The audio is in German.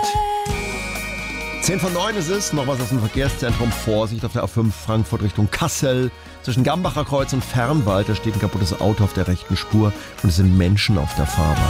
Zeit. 10:09 ist es, noch was aus dem Verkehrszentrum. Vorsicht auf der A5 Frankfurt Richtung Kassel. Zwischen Gambacher Kreuz und Fernwald, da steht ein kaputtes Auto auf der rechten Spur und es sind Menschen auf der Fahrbahn.